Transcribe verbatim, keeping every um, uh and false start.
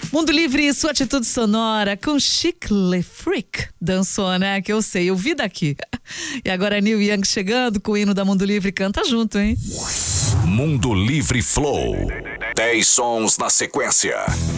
Mundo Livre e sua atitude sonora com Chicle Freak. Dançou, né? Que eu sei, eu vi daqui. E agora Neil Young chegando com o hino da Mundo Livre. Canta junto, hein? Mundo Livre Flow. dez sons na sequência.